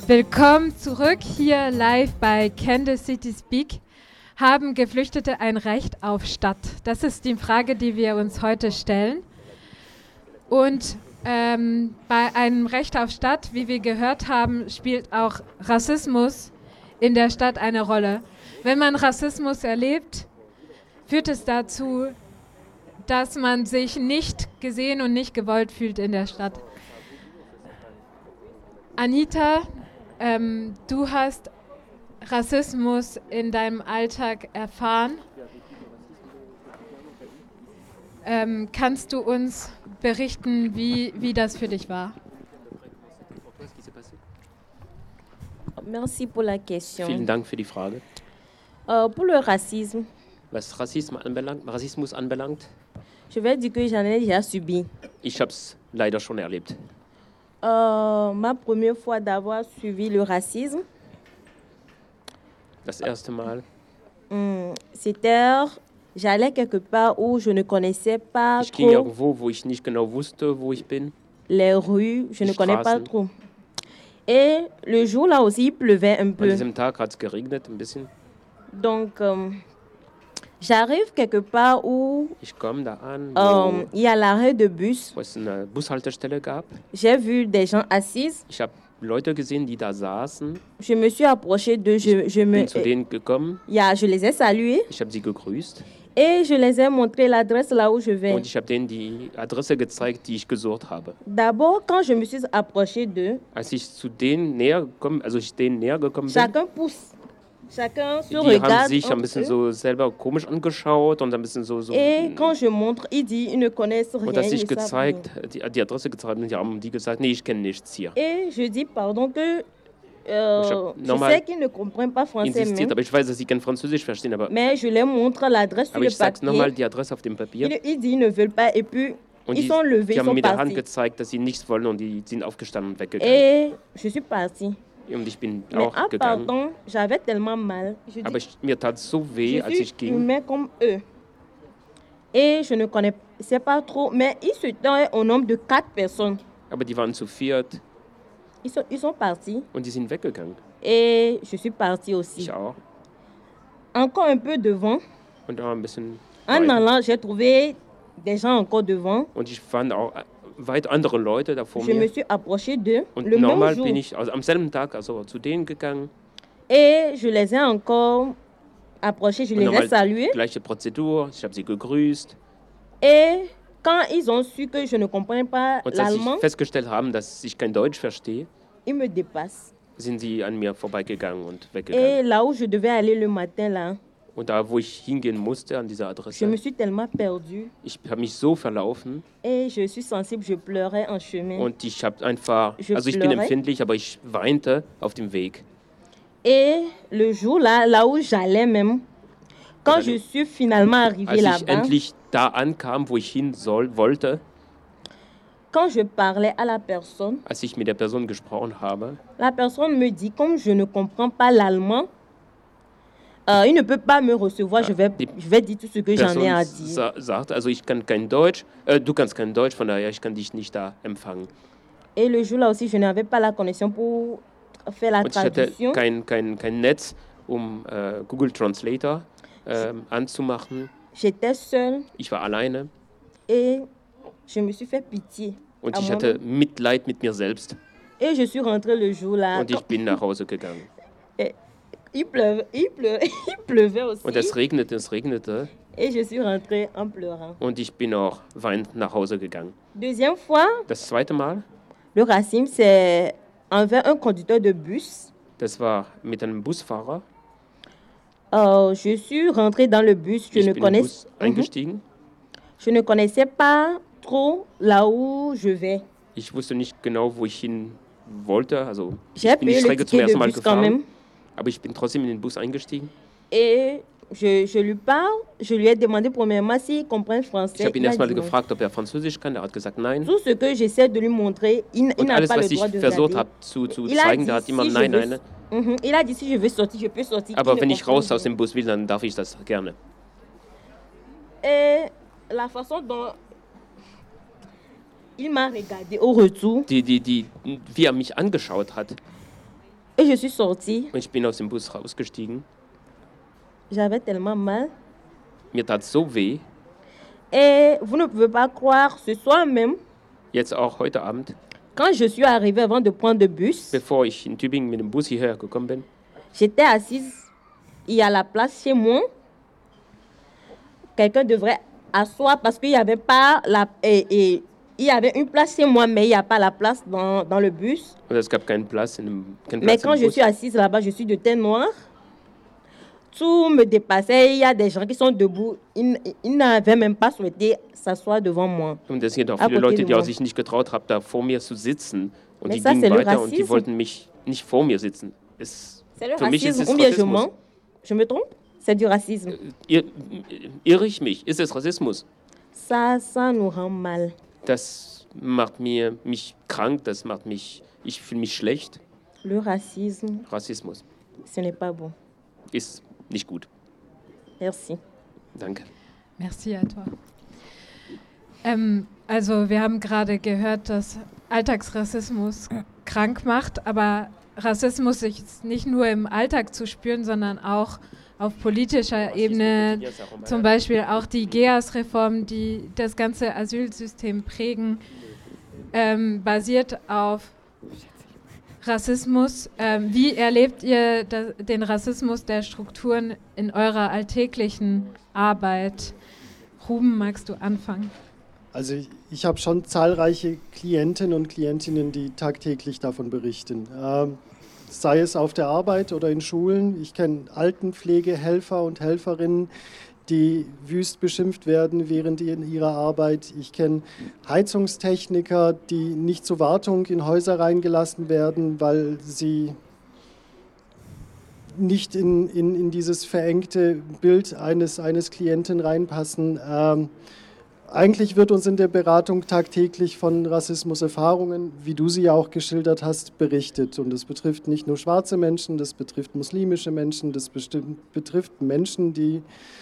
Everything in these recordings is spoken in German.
Willkommen zurück hier live bei Kansas City Speak. Haben Geflüchtete ein Recht auf Stadt? Das ist die Frage, die wir uns heute stellen. Und bei einem Recht auf Stadt, wie wir gehört haben, spielt auch Rassismus in der Stadt eine Rolle. Wenn man Rassismus erlebt, führt es dazu, dass man sich nicht gesehen und nicht gewollt fühlt in der Stadt. Anita, du hast Rassismus in deinem Alltag erfahren. Kannst du uns berichten, wie das für dich war? Merci pour la question. Vielen Dank für die Frage. Pour le racisme, Was Rassismus anbelangt, je vais dire que j'en ai déjà subi. ich habe es leider schon erlebt. Ma première fois d'avoir suivi le racisme, Das erste Mal, c'était, j'allais quelque part où je ne connaissais pas ich ging trop irgendwo, wo ich nicht genau wusste, wo ich bin. les rues, je ne connais pas Straßen. trop. Et le jour là aussi, il pleuvait un An peu. diesem Tag hat es geregnet ein bisschen. Donc, j'arrive quelque part où Ich komme da an, wo il y a l'arrêt de bus. es eine Bushaltestelle gab. J'ai vu des gens assis. Ich habe Leute gesehen, die da saßen. Je me suis approchée d'eux. Je Bin zu denen gekommen. je les ai salués. Ich habe sie gegrüßt. Et je les ai montré l'adresse là où je vais. Und ich habe denen die Adresse gezeigt, die ich gesucht habe. D'abord, quand je me suis approchée d'eux, Als ich zu denen näher gekommen, bin, chacun pousse. Chacun se die haben regarde. sich ein entre bisschen eux. so selber komisch angeschaut und ein bisschen so Et quand je montre, ils disent ils ne connaissent rien. und dass ils ich ne savent rien. die Adresse gezeigt und die haben die gesagt, nee, ich kenne nichts hier. Et je dis pardon que Ich hab je normal sais qu'ils ne comprennent pas français Insistiert, même, aber ich weiß, dass sie kein Französisch verstehen, aber mais je leur montre l'adresse sur ich le sag's nochmal, papier. die Adresse auf dem Papier. Ils disent ils ne veulent pas et puis Und ils sont levés, die ils haben sont mit der Hand partis. gezeigt, dass sie nichts wollen und die sind aufgestanden und weggegangen. Et je suis partie. Und ich bin Mais auch en gegangen. partant, j'avais tellement mal. Je Aber dis, mir tat so weh, je als suis ich ging. humain comme eux. Et je ne connaissais pas trop, mais ils se tenaient au nombre de 4 personnes. Aber die waren zu viert Ils sont partis und die sind weggegangen. et je suis partie aussi. Ich auch. Encore un peu devant. Und auch ein bisschen En weiter. allant, j'ai trouvé des gens encore devant. Und ich fand auch weit andere Leute da vor Je me mir. suis approchée d'eux Und le même nochmal jour. bin ich am selben Tag zu denen gegangen. Et je les ai encore approchés, je Und les ai nochmal salués. gleiche Prozedur. Ich habe sie gegrüßt. Et quand ils ont su que je ne comprenais pas Und als l'allemand, sie festgestellt haben, dass ich kein Deutsch verstehe, ils me dépassent. sind sie an mir vorbeigegangen und Et weggegangen. là où je devais aller le matin, là, Und da, wo ich hingehen musste, an dieser je Adresse, me suis tellement perdue. ich habe mich so verlaufen Et je suis sensible, je pleurais en chemin. und ich habe einfach, Je also ich bin pleurais. empfindlich, aber ich weinte auf dem Weg. Et le jour là, là où j'allais même, quand dann- je suis finalement arrivée Als ich là-bas, endlich da ankam, wo ich hin wollte, quand je parlais à la personne, als ich mit der Person gesprochen habe, la personne me dit, comme je ne comprends pas l'allemand, il ne peut pas me recevoir, je vais dire tout ce que j'en ai à Person dire. sagt, also ich kann kein Deutsch, du kannst kein Deutsch, von daher ich kann dich nicht da empfangen. Et le jour là aussi, je n'avais pas la connexion pour faire la Und ich hatte traduction. kein Netz, um Google Translator anzumachen. J'étais seule Ich war alleine et je me suis fait pitié. und à ich moi-même. hatte Mitleid mit mir selbst Et je suis rentrée le jour là. und ich bin nach Hause gegangen. Il pleuvait aussi. Und es regnete Et je suis rentrée en pleurant. und ich bin auch weinend nach Hause gegangen. Deuxième fois, Das zweite Mal, le racisme, c'est envers un conducteur de bus. das war mit einem Busfahrer. Je suis rentrée dans le bus. Ich bin im Bus eingestiegen. Je ne connaissais pas trop là où je vais. Ich wusste nicht genau, wo ich hin wollte. Also J'ai ich bin die payé le Strecke zum ticket de ersten Mal bus quand même. gefahren, aber ich bin trotzdem in den Bus eingestiegen. Et je lui parle. Je lui ai demandé premièrement s'il comprend français. Ich habe ihn Il a erstmal dit non. gefragt, ob er Französisch kann. Er hat gesagt nein. Tout ce que j'essaie de lui montrer, il Und n'a alles, pas le was ich droit de versucht regarder. habe zu Il a zeigen, dit, der hat immer si je nein, veux- nein. Il a dit si je veux sortir, je peux sortir. Il Aber ne wenn ich comprend raus aus rien. dem Bus will, dann darf ich das gerne. Et la façon dont il m'a regardé au retour, Wie er mich angeschaut hat, Et je suis sortie. Und ich bin aus dem Bus rausgestiegen. J'avais tellement mal. Mir tat so weh. Et vous ne pouvez pas croire, ce soir même, Jetzt auch heute Abend, quand je suis arrivée avant de prendre le bus, bevor ich in Tübingen mit dem Bus hierher gekommen bin, j'étais assise. Il y a la place chez moi. Quelqu'un devrait asseoir parce qu'il n'y avait pas il y avait une place chez moi, mais il n'y a pas la place dans le bus. und es gab keinen Platz keinen Mais Platz quand im je Bus. suis assise là-bas, je suis de teint noir. Tout me dépassait. Il y a des gens qui sont debout. Ils n'avaient même pas souhaité s'asseoir devant moi. Und es sind auch À viele côté Leute, de die auch moi. sich nicht getraut haben, da vor mir zu sitzen. Und Mais die ça, gingen c'est le weiter und die racisme. wollten mich nicht vor mir sitzen. C'est le Für mich ist racisme. es Ou bien je Rassismus. mens. Je me trompe? C'est du racisme. Irre ich mich? Ist es Rassismus? Ça nous rend mal. Das macht mich krank, ich fühle mich schlecht. Le racisme, Rassismus ce n'est pas bon. ist nicht gut. Merci. Danke. Merci à toi. Also wir haben gerade gehört, dass Alltagsrassismus krank macht, aber Rassismus ist nicht nur im Alltag zu spüren, sondern auch auf politischer Ebene, zum Beispiel auch die GEAS-Reform, die das ganze Asylsystem prägen, basiert auf Rassismus. Wie erlebt ihr den Rassismus der Strukturen in eurer alltäglichen Arbeit? Ruben, magst du anfangen? Also ich habe schon zahlreiche Klientinnen und Klientinnen, die tagtäglich davon berichten. Sei es auf der Arbeit oder in Schulen. Ich kenne Altenpflegehelfer und Helferinnen, die wüst beschimpft werden während ihrer Arbeit. Ich kenne Heizungstechniker, die nicht zur Wartung in Häuser reingelassen werden, weil sie nicht in dieses verengte Bild eines Klienten reinpassen. Eigentlich wird uns in der Beratung tagtäglich von Rassismuserfahrungen, wie du sie ja auch geschildert hast, berichtet. Und das betrifft nicht nur schwarze Menschen, das betrifft muslimische Menschen, das betrifft Menschen, die,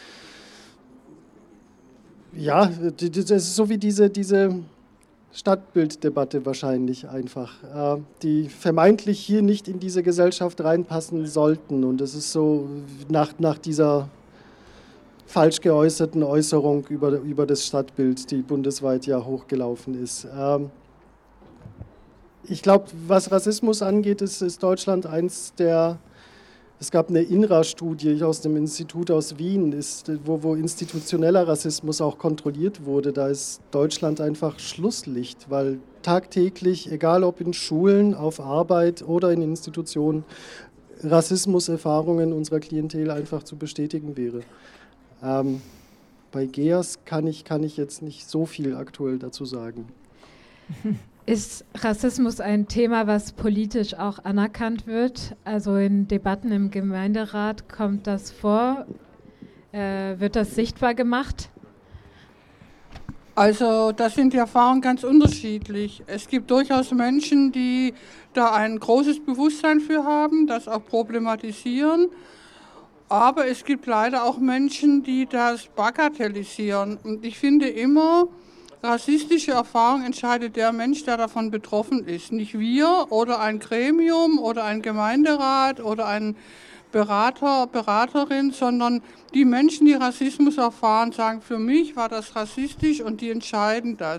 ja, das ist so wie diese Stadtbilddebatte wahrscheinlich einfach, die vermeintlich hier nicht in diese Gesellschaft reinpassen sollten. Und das ist so nach dieser falsch geäußerten Äußerung über das Stadtbild, die bundesweit ja hochgelaufen ist. Ich glaube, was Rassismus angeht, ist Deutschland eins der, es gab eine INRA-Studie aus dem Institut aus Wien, wo institutioneller Rassismus auch kontrolliert wurde. Da ist Deutschland einfach Schlusslicht, weil tagtäglich, egal ob in Schulen, auf Arbeit oder in Institutionen, Rassismuserfahrungen unserer Klientel einfach zu bestätigen wäre. Bei GEAS kann ich jetzt nicht so viel aktuell dazu sagen. Ist Rassismus ein Thema, was politisch auch anerkannt wird? Also in Debatten im Gemeinderat kommt das vor? Wird das sichtbar gemacht? Also da sind die Erfahrungen ganz unterschiedlich. Es gibt durchaus Menschen, die da ein großes Bewusstsein für haben, das auch problematisieren. Aber es gibt leider auch Menschen, die das bagatellisieren. Und ich finde immer, rassistische Erfahrung entscheidet der Mensch, der davon betroffen ist. Nicht wir oder ein Gremium oder ein Gemeinderat oder ein Berater, Beraterin, sondern die Menschen, die Rassismus erfahren, sagen, für mich war das rassistisch und die entscheiden das.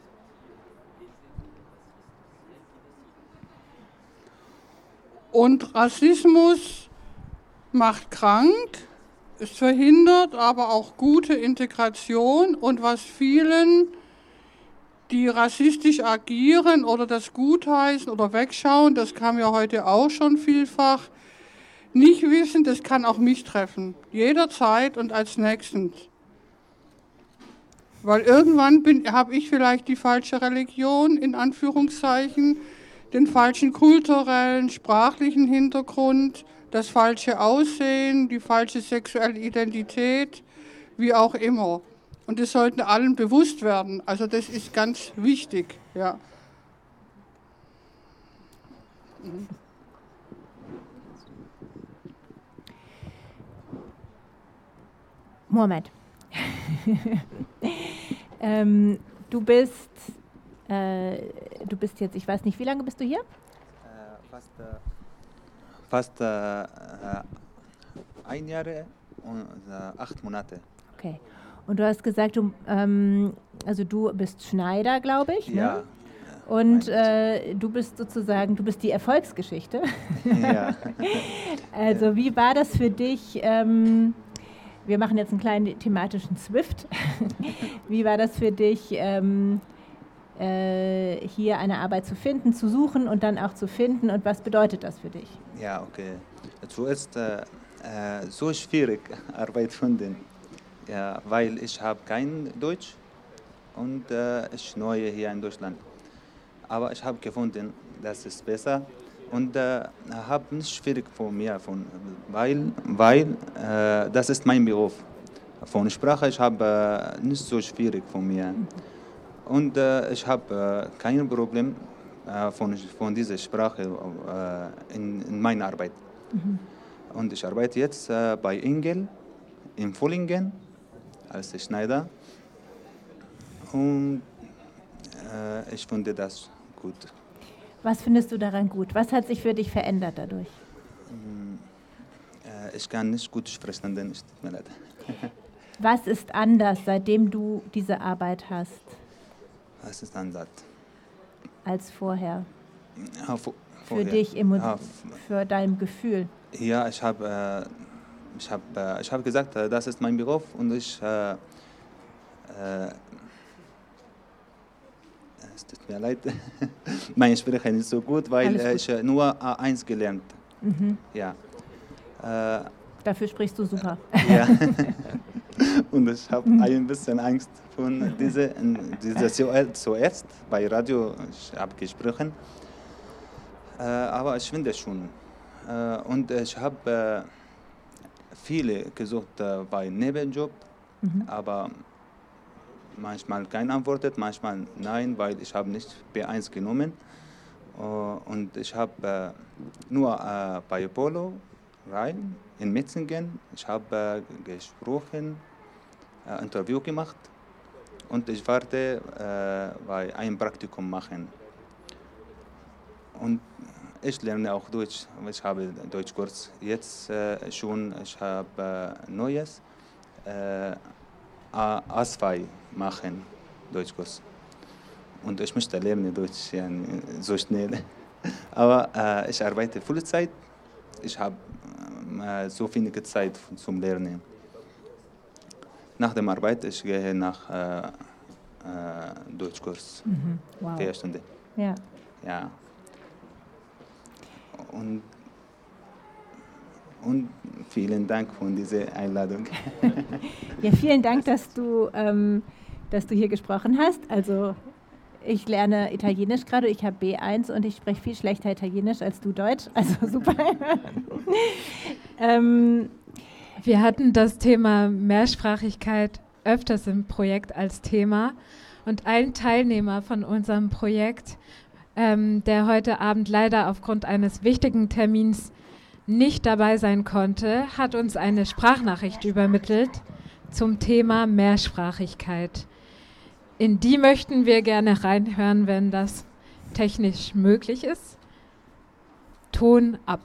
Und Rassismus macht krank, es verhindert aber auch gute Integration und was vielen, die rassistisch agieren oder das gutheißen oder wegschauen, das kam ja heute auch schon vielfach, nicht wissen, das kann auch mich treffen, jederzeit und als nächstens. Weil irgendwann habe ich vielleicht die falsche Religion, in Anführungszeichen, den falschen kulturellen, sprachlichen Hintergrund, das falsche Aussehen, die falsche sexuelle Identität, wie auch immer. Und das sollten allen bewusst werden. Also das ist ganz wichtig. Ja. Mohamed, du bist jetzt, ich weiß nicht, wie lange bist du hier? Fast fast 1 Jahr und 8 Monate. Okay. Und du hast gesagt, also du bist Schneider, glaube ich, ne? Ja. Und du bist sozusagen, du bist die Erfolgsgeschichte. Ja. Also wie war das für dich? Wir machen jetzt einen kleinen thematischen Swift. Wie war das für dich, hier eine Arbeit zu finden, zu suchen und dann auch zu finden? Und was bedeutet das für dich? Ja, okay. Zuerst so schwierig Arbeit finden, ja, weil ich habe kein Deutsch und ich neu hier in Deutschland. Aber ich habe gefunden, das ist besser und habe nicht schwierig von mir, weil das ist mein Beruf. Von Sprache ich habe nicht so schwierig von mir und ich habe kein Problem von dieser Sprache in meiner Arbeit. Und ich arbeite jetzt bei Engel in Vollingen als Schneider und ich finde das gut. Was findest du daran gut? Was hat sich für dich verändert dadurch? Ich kann nicht gut sprechen, denn es tut mir leid. Was ist anders, seitdem du diese Arbeit hast, Was ist anders? als vorher? Ja, Für vorher. dich, Ja, für dein Gefühl? ja, ich hab gesagt, das ist mein Beruf und es tut mir leid, meine Sprache ist nicht so gut, weil Alles ich nur A1 gelernt. Ja. Dafür sprichst du super. Ja. Und ich habe ein bisschen Angst von dieser zuerst bei Radio, ich habe gesprochen, aber ich finde es schon. Und ich habe viele gesucht bei Nebenjob, aber manchmal kein antwortet, manchmal nein, weil ich habe nicht B1 genommen. Und ich habe nur bei Polo rein in Metzingen. Ich habe gesprochen, Interview gemacht und ich warte bei einem Praktikum machen. Und ich lerne auch Deutsch. Ich habe Deutschkurs jetzt schon. Ich habe Neues A2 machen, Deutschkurs. Und ich möchte lernen Deutsch ja, so schnell. Aber ich arbeite Vollzeit. Ich habe so wenig Zeit zum Lernen. Nach der Arbeit ich gehe nach Deutschkurs. Wow. 4 Stunden. Ja. Ja. Und vielen Dank für diese Einladung. Ja, vielen Dank, dass du hier gesprochen hast. Also ich lerne Italienisch gerade, ich habe B1 und ich spreche viel schlechter Italienisch als du Deutsch. Also super. Wir hatten das Thema Mehrsprachigkeit öfters im Projekt als Thema. Und ein Teilnehmer von unserem Projekt, der heute Abend leider aufgrund eines wichtigen Termins nicht dabei sein konnte, hat uns eine Sprachnachricht übermittelt zum Thema Mehrsprachigkeit. In die möchten wir gerne reinhören, wenn das technisch möglich ist. Ton ab.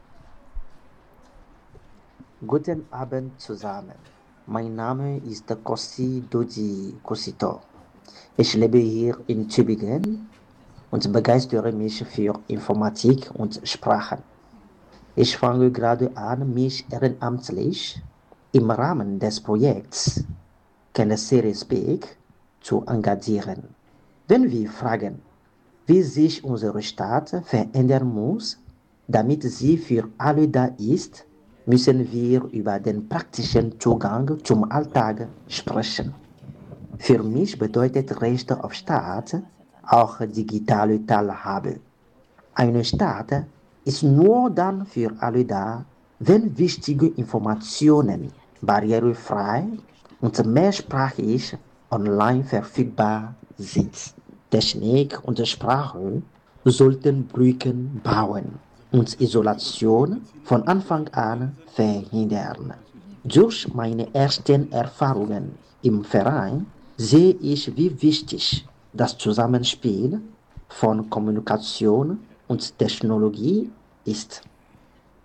Guten Abend zusammen. Mein Name ist Kossi Doji Kosito. Ich lebe hier in Tübingen und begeistere mich für Informatik und Sprachen. Ich fange gerade an, mich ehrenamtlich im Rahmen des Projekts Kennesserie Speak zu engagieren. Wenn wir fragen, wie sich unsere Stadt verändern muss, damit sie für alle da ist, müssen wir über den praktischen Zugang zum Alltag sprechen. Für mich bedeutet Recht auf Staat auch digitale Teilhabe. Eine Stadt ist nur dann für alle da, wenn wichtige Informationen barrierefrei und mehrsprachig online verfügbar sind. Technik und Sprache sollten Brücken bauen und Isolation von Anfang an verhindern. Durch meine ersten Erfahrungen im Verein sehe ich, wie wichtig das Zusammenspiel von Kommunikation und Technologie ist.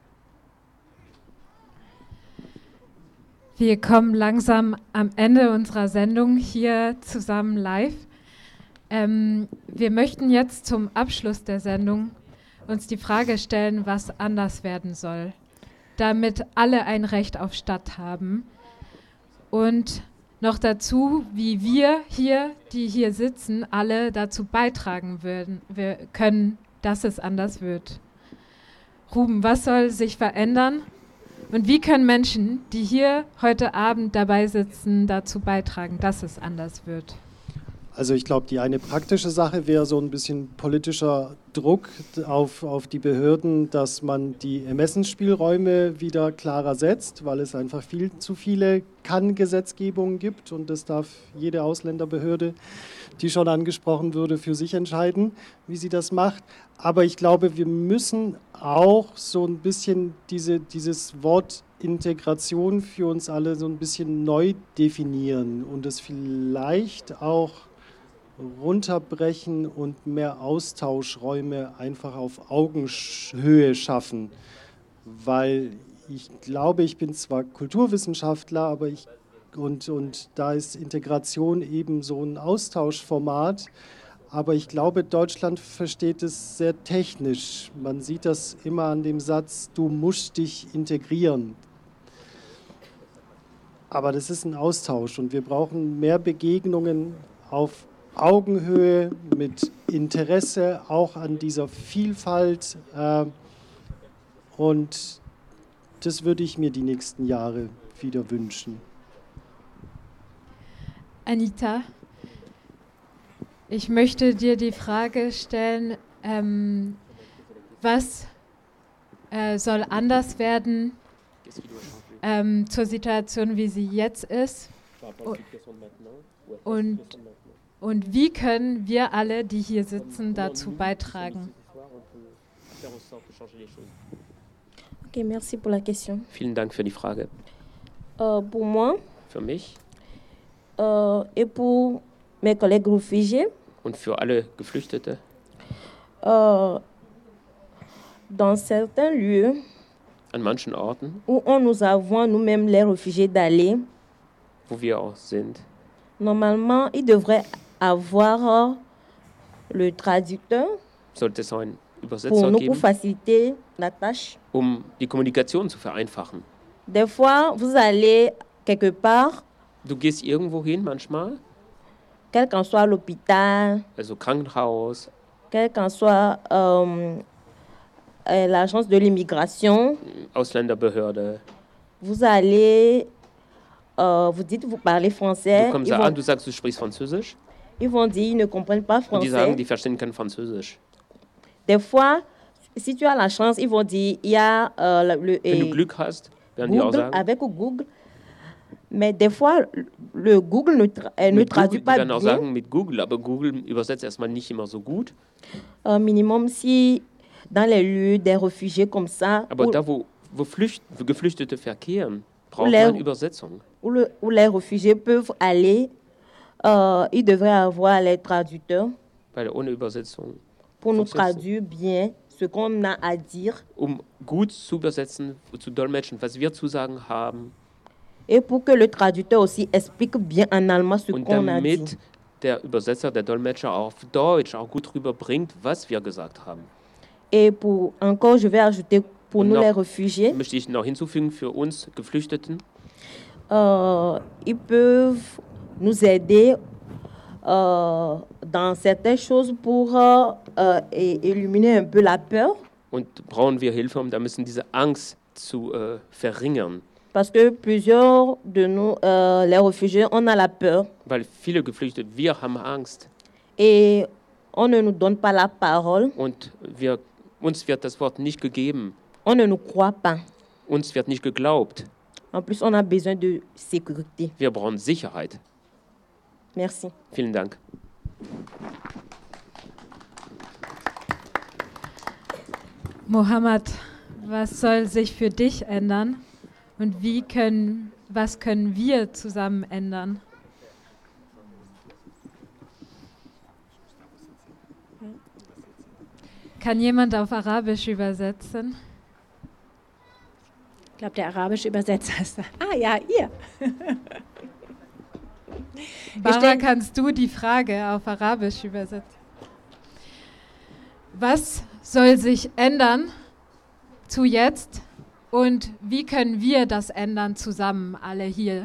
Wir kommen langsam am Ende unserer Sendung hier zusammen live. Wir möchten jetzt zum Abschluss der Sendung uns die Frage stellen, was anders werden soll, damit alle ein Recht auf Stadt haben. Und noch dazu, wie wir hier, die hier sitzen, alle dazu beitragen können, dass es anders wird. Ruben, was soll sich verändern? Und wie können Menschen, die hier heute Abend dabei sitzen, dazu beitragen, dass es anders wird? Also ich glaube, die eine praktische Sache wäre so ein bisschen politischer Druck auf die Behörden, dass man die Ermessensspielräume wieder klarer setzt, weil es einfach viel zu viele Kann-Gesetzgebungen gibt und das darf jede Ausländerbehörde, die schon angesprochen wurde, für sich entscheiden, wie sie das macht. Aber ich glaube, wir müssen auch so ein bisschen dieses Wort Integration für uns alle so ein bisschen neu definieren und es vielleicht auch runterbrechen und mehr Austauschräume einfach auf Augenhöhe schaffen. Weil ich glaube, ich bin zwar Kulturwissenschaftler, aber und da ist Integration eben so ein Austauschformat, aber ich glaube, Deutschland versteht es sehr technisch. Man sieht das immer an dem Satz, du musst dich integrieren. Aber das ist ein Austausch und wir brauchen mehr Begegnungen auf Augenhöhe, mit Interesse auch an dieser Vielfalt. Und das würde ich mir die nächsten Jahre wieder wünschen. Anita, ich möchte dir die Frage stellen, was soll anders werden zur Situation, wie sie jetzt ist? Und wie können wir alle, die hier sitzen, dazu beitragen? Ok, merci pour la question. Vielen Dank für die Frage. Pour moi Für mich et pour mes collègues réfugiés, und für alle Geflüchtete, dans certains lieux an manchen Orten, où on nous avons nous-mêmes les réfugiés d'aller, wo wir auch sind, normalement, ils devraient avoir le traducteur sollte es einen pour Übersetzer nous, pour geben, faciliter la tâche. die Kommunikation zu vereinfachen. Des fois, vous allez quelque part, Du gehst irgendwo hin manchmal, quel qu'en soit l'hôpital, also Krankenhaus, quel qu'en soit l'agence de l'immigration, Ausländerbehörde. vous allez, vous dites, vous parlez français, Du kommst da an, du sagst, du sprichst Französisch ils vont dire, ils ne comprennent pas und die sagen, français. die verstehen kein Französisch. Des fois, si tu as la chance, ils vont dire, il y a Wenn du Glück hast, werden die auch Google, sagen, avec Google. Mais des fois, le Google ne mit traduit Google, die pas werden auch bien. sagen mit Google, aber Google übersetzt erstmal nicht immer so gut. Minimum, si dans les lieux des réfugiés comme ça, Aber où, da, wo Geflüchtete verkehren, braucht Oder- man Übersetzung. où les réfugiés peuvent aller, ils devraient avoir les traducteurs Weil ohne Übersetzung, pour nous Funktioniert. traduire bien ce qu'on a à dire gut zu übersetzen, zu dolmetschen, was wir zu sagen haben et pour que le traducteur aussi explique bien en allemand ce und qu'on a dit. damit der Übersetzer, der Dolmetscher auf Deutsch auch gut rüberbringt, was wir gesagt haben. Et pour encore, je vais ajouter pour Und nous noch- les réfugiés, Möchte ich noch hinzufügen für uns Geflüchteten, ils peuvent nous aider dans certaines choses pour éliminer un peu la peur. und brauchen wir Hilfe, um da müssen diese Angst zu verringern. Parce que plusieurs de nous, les réfugiés, on a la peur Weil viele Geflüchtete, wir haben Angst et on ne nous donne pas la parole, und uns wird das Wort nicht gegeben, on ne nous croit pas. uns wird nicht geglaubt. En plus, on a besoin de sécurité. Wir brauchen Sicherheit. Merci. Vielen Dank. Mohammed, was soll sich für dich ändern und was können wir zusammen ändern? Kann jemand auf Arabisch übersetzen? Ich glaube, der arabische Übersetzer ist da. Ah ja, ihr. Bara, kannst du die Frage auf Arabisch übersetzen? Was soll sich ändern zu jetzt und wie können wir das ändern zusammen, alle hier?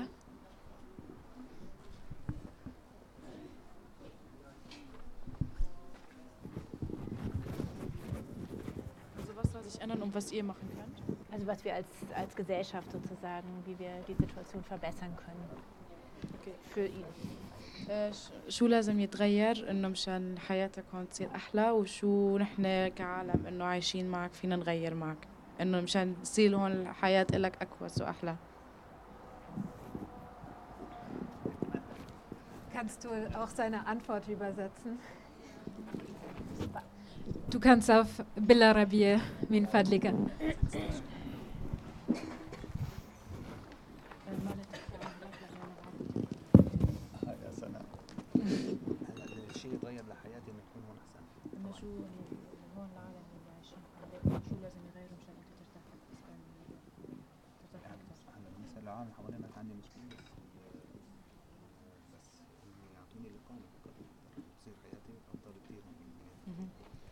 Also was soll sich ändern und was ihr machen könnt? Also was wir als Gesellschaft sozusagen, wie wir die Situation verbessern können. Okay. Für ihn. شو لازم يتغير انه مشان حياتكم تصير احلى وشو نحن كعالم انه عايشين معك فينا نغير معك انه مشان تصير هون الحياة لك اكوس واحلى. Kannst du auch seine Antwort übersetzen? Du kannst auf بالعربية من فضلك. الشيء يتغير لحياتي انه يكون هون احسن. انه شو هون العالم اللي عايشين حواليك شو لازم يغيروا مشان انت ترتاح اكثر؟ هلا بالنسبه للعالم حوالينا كان عندي مشكله بس يعطوني الاقامه تصير حياتي افضل كثير من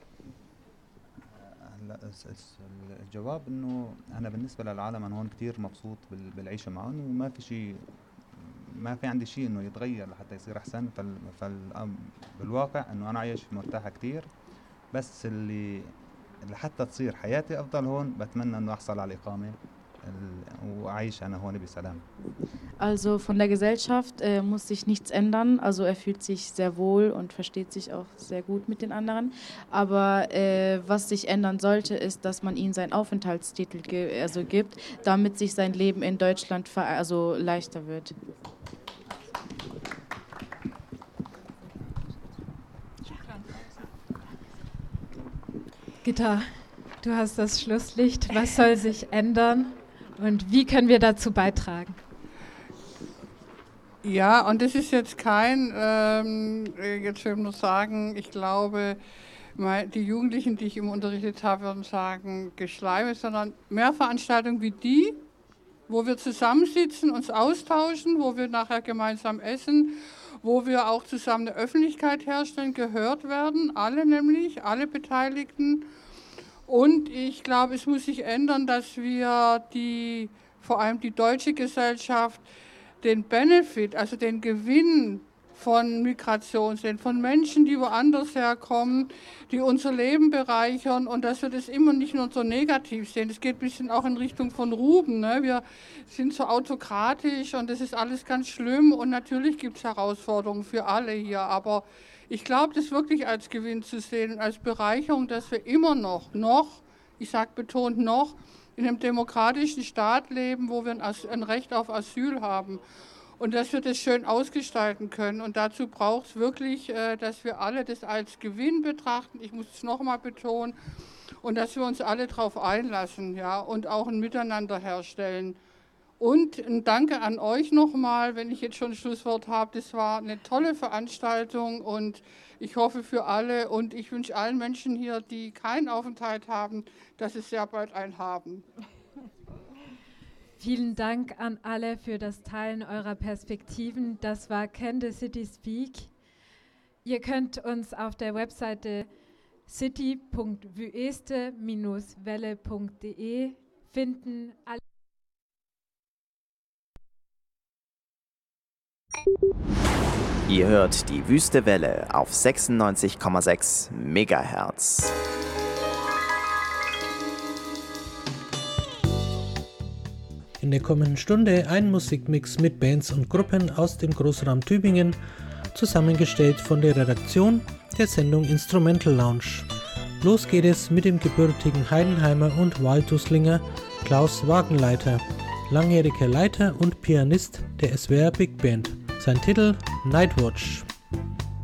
هلا الجواب انه انا بالنسبه للعالم انا هون كثير مبسوط بالعيشه معهم وما في شيء ما في عندي شيء انه يتغير لحتى يصير احسن بالواقع انه انا عايش مرتاح كثير بس اللي حتى تصير حياتي افضل هون بتمنى انه احصل على الاقامه وأعيش أنا هون بسلام. Also von der Gesellschaft muss sich nichts ändern. Also er fühlt sich sehr wohl und versteht sich auch sehr gut mit den anderen. Aber was sich ändern sollte, ist, dass man ihm seinen Aufenthaltstitel gibt, damit sich sein Leben in Deutschland leichter wird. Gitta, du hast das Schlusslicht. Was soll sich ändern? Und wie können wir dazu beitragen? Ja, und das ist jetzt kein, jetzt will ich nur sagen, ich glaube, die Jugendlichen, die ich immer unterrichtet habe, würden sagen, Geschleime, sondern mehr Veranstaltungen wie die, wo wir zusammensitzen, uns austauschen, wo wir nachher gemeinsam essen, wo wir auch zusammen eine Öffentlichkeit herstellen, gehört werden, alle nämlich, alle Beteiligten. Und ich glaube, es muss sich ändern, dass wir vor allem die deutsche Gesellschaft, den Benefit, also den Gewinn von Migration sehen, von Menschen, die woanders herkommen, die unser Leben bereichern und dass wir das immer nicht nur so negativ sehen. Das geht ein bisschen auch in Richtung von Ruben. Ne? Wir sind so autokratisch und das ist alles ganz schlimm und natürlich gibt es Herausforderungen für alle hier, aber ich glaube, das wirklich als Gewinn zu sehen und als Bereicherung, dass wir immer noch, ich sage betont noch, in einem demokratischen Staat leben, wo wir ein Recht auf Asyl haben und dass wir das schön ausgestalten können. Und dazu braucht es wirklich, dass wir alle das als Gewinn betrachten, ich muss es nochmal betonen, und dass wir uns alle darauf einlassen, ja, und auch ein Miteinander herstellen. Und ein Danke an euch nochmal, wenn ich jetzt schon ein Schlusswort habe. Das war eine tolle Veranstaltung und ich hoffe für alle und ich wünsche allen Menschen hier, die keinen Aufenthalt haben, dass sie sehr bald einen haben. Vielen Dank an alle für das Teilen eurer Perspektiven. Das war Can the City Speak. Ihr könnt uns auf der Webseite city.wüste-welle.de finden. Ihr hört die Wüste Welle auf 96,6 Megahertz. In der kommenden Stunde ein Musikmix mit Bands und Gruppen aus dem Großraum Tübingen, zusammengestellt von der Redaktion der Sendung Instrumental Lounge. Los geht es mit dem gebürtigen Heidenheimer und Waltuslinger Klaus Wagenleiter, langjähriger Leiter und Pianist der SWR Big Band. Sein Titel Nightwatch.